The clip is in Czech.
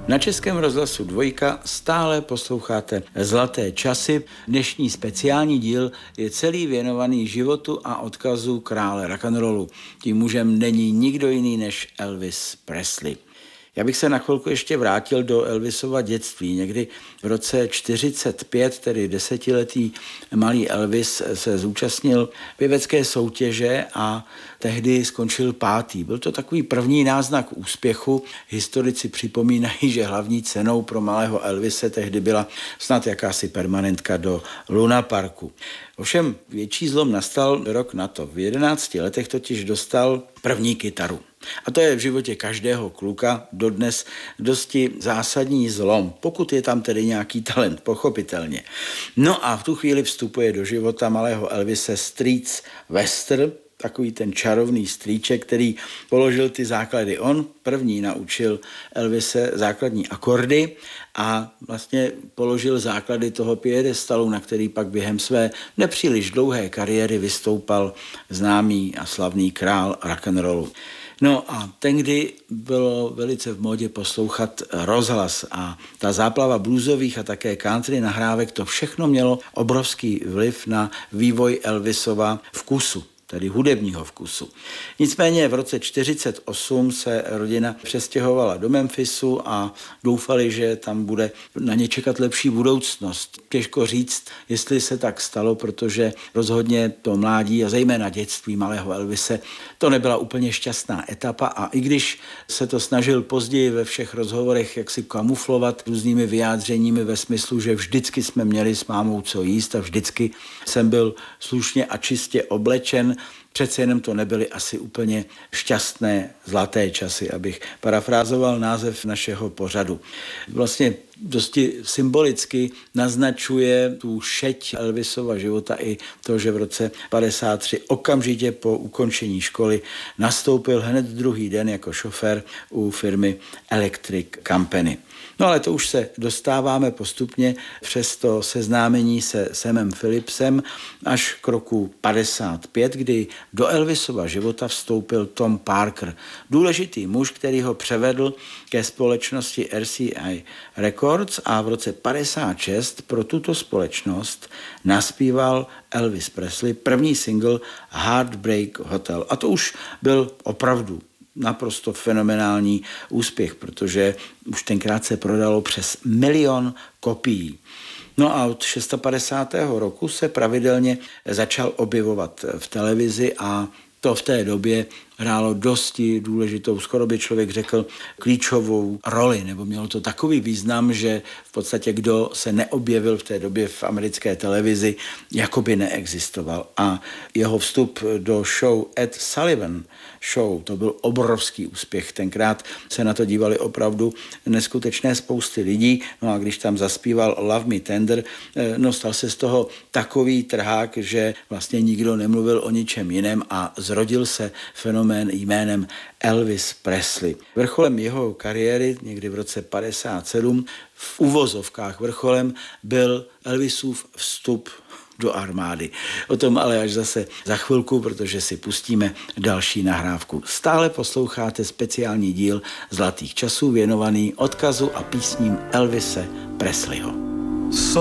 Na Českém rozhlasu Dvojka stále posloucháte Zlaté časy. Dnešní speciální díl je celý věnovaný životu a odkazu krále rock'n'rollu. Tím mužem není nikdo jiný než Elvis Presley. Já bych se na chvilku ještě vrátil do Elvisova dětství. Někdy v roce 45, tedy 10letý malý Elvis, se zúčastnil pěvecké soutěže a tehdy skončil 5. Byl to takový první náznak úspěchu. Historici připomínají, že hlavní cenou pro malého Elvise tehdy byla snad jakási permanentka do Luna Parku. Ovšem větší zlom nastal rok na to. V 11 letech totiž dostal první kytaru. A to je v životě každého kluka dodnes dosti zásadní zlom, pokud je tam tedy nějaký talent, pochopitelně. No a v tu chvíli vstupuje do života malého Elvise strýc Wester, takový ten čarovný strýček, který položil ty základy. On první naučil Elvise základní akordy a vlastně položil základy toho piedestalu, na který pak během své nepříliš dlouhé kariéry vystoupal známý a slavný král rock'n'rollu. No a tehdy bylo velice v módě poslouchat rozhlas a ta záplava bluesových a také country nahrávek, to všechno mělo obrovský vliv na vývoj Elvisova vkusu, tedy hudebního vkusu. Nicméně v roce 48 se rodina přestěhovala do Memphisu a doufali, že tam bude na ně čekat lepší budoucnost. Těžko říct, jestli se tak stalo, protože rozhodně to mládí a zejména dětství malého Elvise to nebyla úplně šťastná etapa a i když se to snažil později ve všech rozhovorech jaksi kamuflovat různými vyjádřeními ve smyslu, že vždycky jsme měli s mámou co jíst a vždycky jsem byl slušně a čistě oblečen, přece jenom to nebyly asi úplně šťastné zlaté časy, abych parafrázoval název našeho pořadu. Vlastně dosti symbolicky naznačuje tu šeť Elvisova života i to, že v roce 53 okamžitě po ukončení školy nastoupil hned druhý den jako šofér u firmy Electric Company. No ale to už se dostáváme postupně přes to seznámení se Samem Philipsem až k roku 55, kdy do Elvisova života vstoupil Tom Parker, důležitý muž, který ho převedl ke společnosti RCA Records a v roce 56 pro tuto společnost naspíval Elvis Presley první single Heartbreak Hotel. A to už byl opravdu naprosto fenomenální úspěch, protože už tenkrát se prodalo přes 1 milion kopií. No a od 56. roku se pravidelně začal objevovat v televizi a to v té době hrálo dosti důležitou, skoro by člověk řekl klíčovou roli, nebo mělo to takový význam, že v podstatě kdo se neobjevil v té době v americké televizi, jakoby neexistoval. A jeho vstup do show Ed Sullivan Show, to byl obrovský úspěch. Tenkrát se na to dívali opravdu neskutečné spousty lidí, no a když tam zaspíval Love Me Tender, no stal se z toho takový trhák, že vlastně nikdo nemluvil o ničem jiném a zrodil se fenomén jménem Elvis Presley. Vrcholem jeho kariéry někdy v roce 57, v uvozovkách vrcholem, byl Elvisův vstup do armády. O tom ale až zase za chvilku, protože si pustíme další nahrávku. Stále posloucháte speciální díl Zlatých časů věnovaný odkazu a písním Elvise Presleyho.